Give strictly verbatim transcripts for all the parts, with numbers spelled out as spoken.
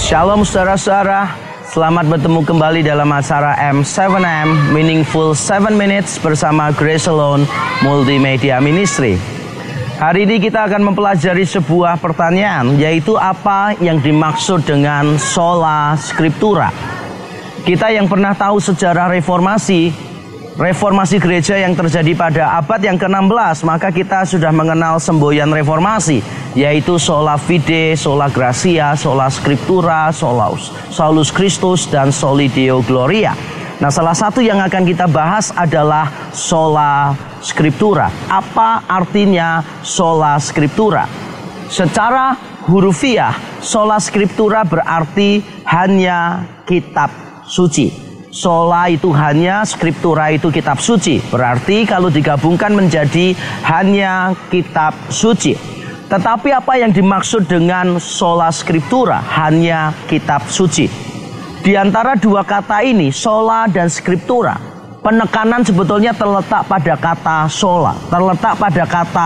Shalom saudara-saudara, selamat bertemu kembali dalam acara M tujuh M Meaningful tujuh Minutes bersama Grace Alone Multimedia Ministry. Hari ini kita akan mempelajari sebuah pertanyaan, yaitu apa yang dimaksud dengan sola scriptura. Kita yang pernah tahu sejarah reformasi, reformasi gereja yang terjadi pada abad yang ke enam belas, maka kita sudah mengenal semboyan reformasi, yaitu sola fide, sola gratia, sola scriptura, sola solus Christus, dan soli Deo Gloria. Nah, salah satu yang akan kita bahas adalah sola scriptura. Apa artinya sola scriptura? Secara hurufiah, sola scriptura berarti hanya kitab suci. Sola itu hanya, scriptura itu kitab suci. Berarti kalau digabungkan menjadi hanya kitab suci. Tetapi apa yang dimaksud dengan sola scriptura, hanya kitab suci? Di antara dua kata ini, sola dan scriptura, penekanan sebetulnya terletak pada kata sola, terletak pada kata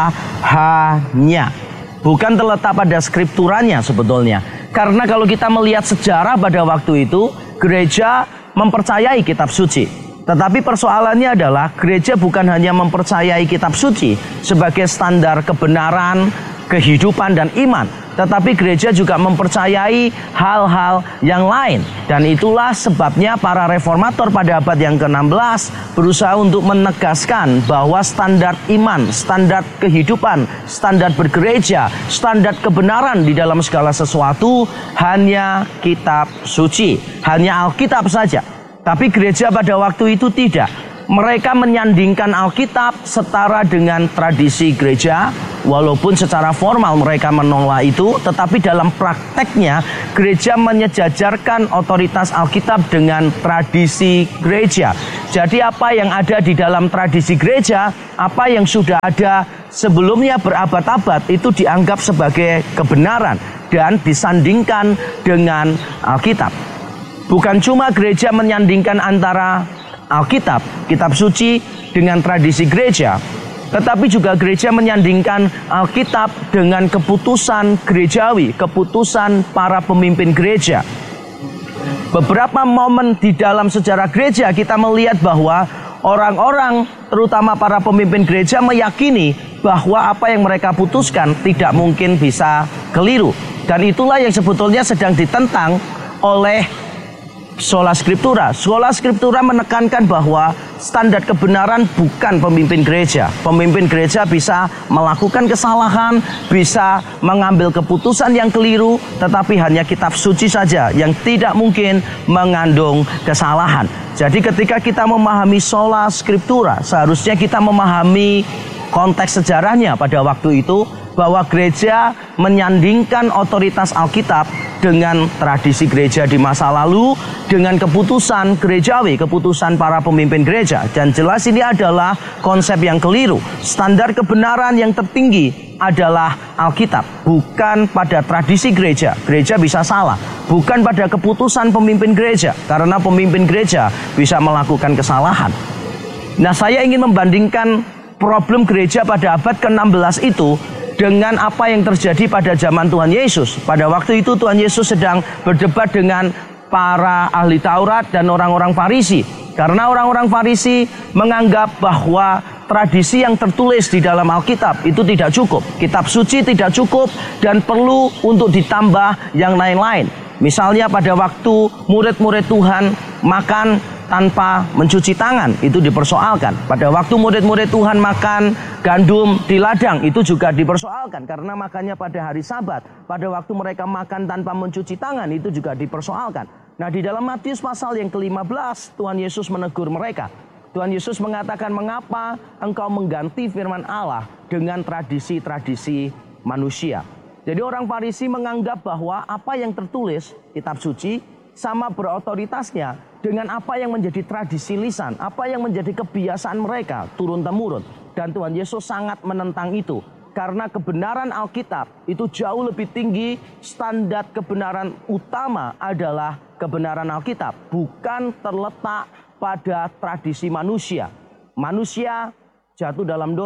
hanya, bukan terletak pada scripturanya sebetulnya. Karena kalau kita melihat sejarah pada waktu itu, gereja mempercayai kitab suci. Tetapi persoalannya adalah gereja bukan hanya mempercayai kitab suci sebagai standar kebenaran, kehidupan, dan iman, tetapi gereja juga mempercayai hal-hal yang lain. Dan itulah sebabnya para reformator pada abad yang ke enam belas berusaha untuk menegaskan bahwa standar iman, standar kehidupan, standar bergereja, standar kebenaran di dalam segala sesuatu hanya kitab suci, hanya Alkitab saja. Tapi gereja pada waktu itu tidak. Mereka menyandingkan Alkitab setara dengan tradisi gereja. Walaupun secara formal mereka menolak itu, tetapi dalam prakteknya gereja menyejajarkan otoritas Alkitab dengan tradisi gereja. Jadi apa yang ada di dalam tradisi gereja, apa yang sudah ada sebelumnya berabad-abad, itu dianggap sebagai kebenaran dan disandingkan dengan Alkitab. Bukan cuma gereja menyandingkan antara Alkitab, kitab suci, dengan tradisi gereja, tetapi juga gereja menyandingkan Alkitab dengan keputusan gerejawi, keputusan para pemimpin gereja. Beberapa momen di dalam sejarah gereja kita melihat bahwa orang-orang, terutama para pemimpin gereja, meyakini bahwa apa yang mereka putuskan tidak mungkin bisa keliru. Dan itulah yang sebetulnya sedang ditentang oleh sola scriptura. Sola scriptura menekankan bahwa standar kebenaran bukan pemimpin gereja. Pemimpin gereja bisa melakukan kesalahan, bisa mengambil keputusan yang keliru, tetapi hanya kitab suci saja yang tidak mungkin mengandung kesalahan. Jadi ketika kita memahami sola scriptura, seharusnya kita memahami konteks sejarahnya pada waktu itu, bahwa gereja menyandingkan otoritas Alkitab dengan tradisi gereja di masa lalu, dengan keputusan gerejawi, keputusan para pemimpin gereja. Dan jelas ini adalah konsep yang keliru. Standar kebenaran yang tertinggi adalah Alkitab, bukan pada tradisi gereja. Gereja bisa salah, bukan pada keputusan pemimpin gereja, karena pemimpin gereja bisa melakukan kesalahan. Nah, saya ingin membandingkan problem gereja pada abad ke enam belas itu dengan apa yang terjadi pada zaman Tuhan Yesus. Pada waktu itu Tuhan Yesus sedang berdebat dengan para ahli Taurat dan orang-orang Farisi. Karena orang-orang Farisi menganggap bahwa tradisi yang tertulis di dalam Alkitab itu tidak cukup. Kitab suci tidak cukup dan perlu untuk ditambah yang lain-lain. Misalnya pada waktu murid-murid Tuhan makan tanpa mencuci tangan, itu dipersoalkan. Pada waktu murid-murid Tuhan makan gandum di ladang, itu juga dipersoalkan, karena makannya pada hari Sabat. Pada waktu mereka makan tanpa mencuci tangan, itu juga dipersoalkan. Nah, di dalam Matius pasal yang kelima belas, Tuhan Yesus menegur mereka. Tuhan Yesus mengatakan, mengapa engkau mengganti firman Allah dengan tradisi-tradisi manusia? Jadi orang Farisi menganggap bahwa apa yang tertulis kitab suci sama berotoritasnya dengan apa yang menjadi tradisi lisan, apa yang menjadi kebiasaan mereka turun-temurun. Dan Tuhan Yesus sangat menentang itu. Karena kebenaran Alkitab itu jauh lebih tinggi, standar kebenaran utama adalah kebenaran Alkitab, bukan terletak pada tradisi manusia. Manusia jatuh dalam dosa.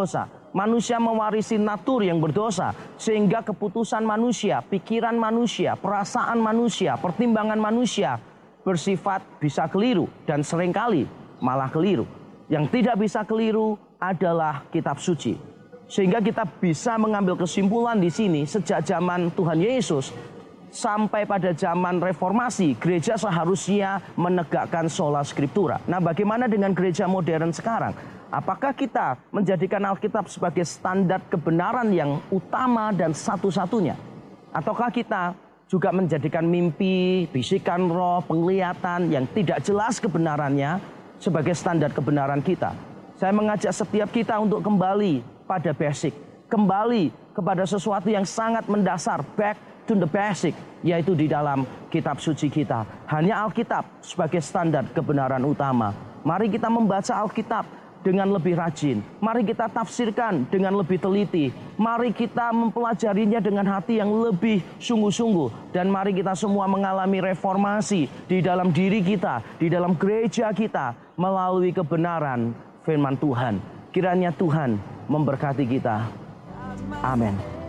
Manusia mewarisi natur yang berdosa, sehingga keputusan manusia, pikiran manusia, perasaan manusia, pertimbangan manusia bersifat bisa keliru dan seringkali malah keliru. Yang tidak bisa keliru adalah kitab suci. Sehingga kita bisa mengambil kesimpulan di sini sejak zaman Tuhan Yesus sampai pada zaman reformasi, gereja seharusnya menegakkan sola scriptura. Nah, bagaimana dengan gereja modern sekarang? Apakah kita menjadikan Alkitab sebagai standar kebenaran yang utama dan satu-satunya? Ataukah kita juga menjadikan mimpi, bisikan roh, penglihatan yang tidak jelas kebenarannya sebagai standar kebenaran kita? Saya mengajak setiap kita untuk kembali pada basic, kembali kepada sesuatu yang sangat mendasar, back to the basic, yaitu di dalam kitab suci kita. Hanya Alkitab sebagai standar kebenaran utama. Mari kita membaca Alkitab dengan lebih rajin. Mari kita tafsirkan dengan lebih teliti. Mari kita mempelajarinya dengan hati yang lebih sungguh-sungguh. Dan mari kita semua mengalami reformasi di dalam diri kita, di dalam gereja kita, melalui kebenaran firman Tuhan. Kiranya Tuhan memberkati kita. Amin.